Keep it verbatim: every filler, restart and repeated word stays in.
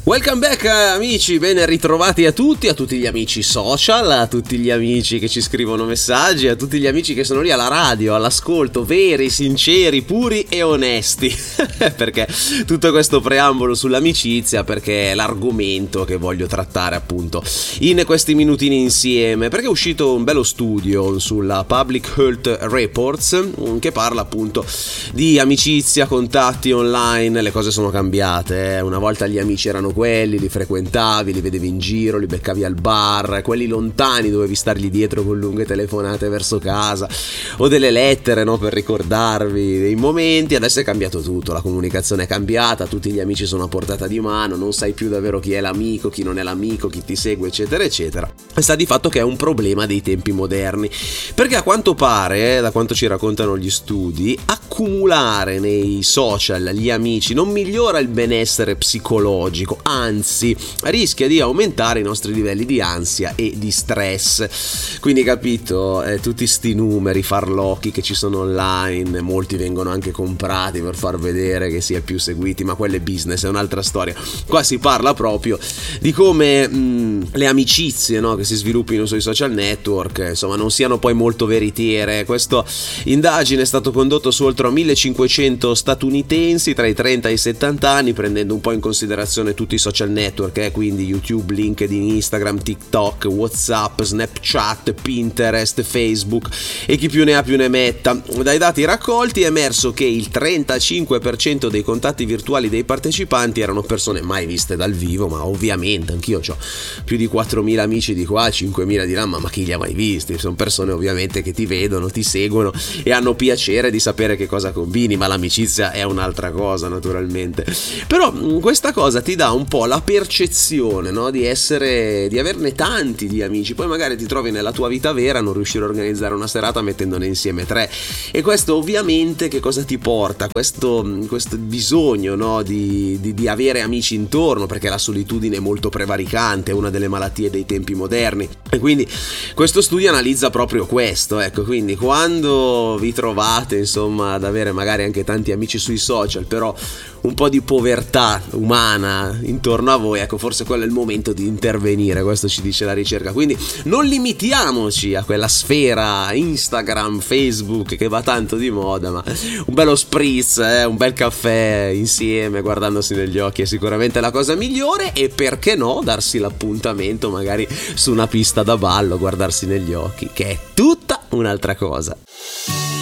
Welcome back amici, ben ritrovati a tutti, a tutti gli amici social, a tutti gli amici che ci scrivono messaggi, a tutti gli amici che sono lì alla radio, all'ascolto, veri, sinceri, puri e onesti. Perché tutto questo preambolo sull'amicizia, perché è l'argomento che voglio trattare appunto in questi minutini insieme, perché è uscito un bello studio sulla Public Health Reports che parla appunto di amicizia, contatti online. Le cose sono cambiate, eh. Una volta gli amici erano quelli, li frequentavi, li vedevi in giro, li beccavi al bar, quelli lontani dovevi stargli dietro con lunghe telefonate verso casa o delle lettere, no, per ricordarvi dei momenti. Adesso è cambiato tutto, la comunicazione è cambiata, tutti gli amici sono a portata di mano, non sai più davvero chi è l'amico, chi non è l'amico, chi ti segue, eccetera eccetera. E sta di fatto che è un problema dei tempi moderni, perché a quanto pare, da quanto ci raccontano gli studi, accumulare nei social gli amici non migliora il benessere psicologico, anzi rischia di aumentare i nostri livelli di ansia e di stress. Quindi capito, eh, tutti sti numeri farlocchi che ci sono online, molti vengono anche comprati per far vedere che si è più seguiti, ma quello è business, è un'altra storia. Qua si parla proprio di come mh, le amicizie, no, che si sviluppino sui social network, insomma, non siano poi molto veritiere. Questa indagine è stato condotto su oltre millecinquecento statunitensi tra i trenta e i settanta anni, prendendo un po' in considerazione tutti i social network, eh, quindi YouTube, LinkedIn, Instagram, TikTok, WhatsApp, Snapchat, Pinterest, Facebook e chi più ne ha più ne metta. Dai dati raccolti è emerso che il trentacinque per cento dei contatti virtuali dei partecipanti erano persone mai viste dal vivo, ma ovviamente anch'io ho più di quattromila amici di qua, cinquemila di là, ma, ma chi li ha mai visti? Sono persone ovviamente che ti vedono, ti seguono e hanno piacere di sapere che cosa combini, ma l'amicizia è un'altra cosa naturalmente. Però questa cosa ti dà un po' la percezione, no, di essere, di averne tanti di amici. Poi magari ti trovi nella tua vita vera a non riuscire a organizzare una serata mettendone insieme tre, e questo ovviamente che cosa ti porta? Questo, questo bisogno, no, di, di, di avere amici intorno, perché la solitudine è molto prevaricante, è una delle malattie dei tempi moderni, e quindi questo studio analizza proprio questo. Ecco, quindi quando vi trovate insomma ad avere magari anche tanti amici sui social, però un po' di povertà umana intorno a voi, ecco, forse quello è il momento di intervenire. Questo ci dice la ricerca. Quindi non limitiamoci a quella sfera Instagram, Facebook che va tanto di moda, ma un bello spritz, eh, un bel caffè insieme guardandosi negli occhi è sicuramente la cosa migliore. E perché no, darsi l'appuntamento magari su una pista da ballo, guardarsi negli occhi, che è tutta un'altra cosa.